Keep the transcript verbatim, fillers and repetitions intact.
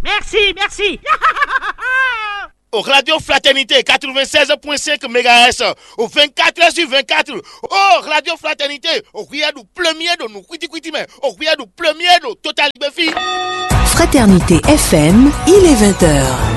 Merci, merci. Au Radio Fraternité quatre-vingt-seize point cinq mégahertz au vingt-quatre heures sur vingt-quatre. Oh, Radio Fraternité, au crier du premier de nous, quiti quiti mais au crier du premier de Total Béfi. Fraternité F M, il est vingt heures.